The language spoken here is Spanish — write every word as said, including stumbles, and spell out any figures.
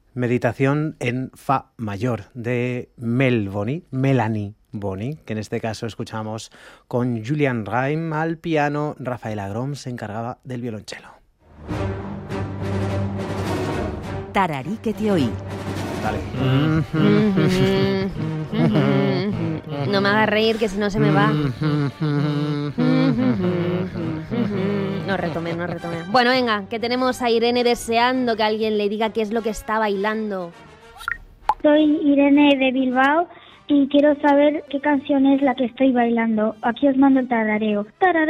Meditación en Fa mayor de Mel Boni, Melanie Boni, que en este caso escuchamos con Julian Reim al piano, Rafael Agrom se encargaba del violonchelo. Tararí que te oí. Vale. No me hagas reír, que si no se me va. No retomé, no retomé. Bueno, venga, que tenemos a Irene deseando que alguien le diga qué es lo que está bailando. Soy Irene de Bilbao y quiero saber qué canción es la que estoy bailando. Aquí os mando el tarareo. Tarara.